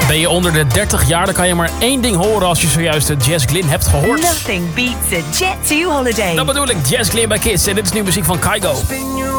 Ben je onder de 30 jaar, dan kan je maar één ding horen als je zojuist de Jess Glynn hebt gehoord. Nothing beats a Jet2 holiday. Dat bedoel ik, Jess Glynn bij Kiss. En dit is nu muziek van Kygo. Spin you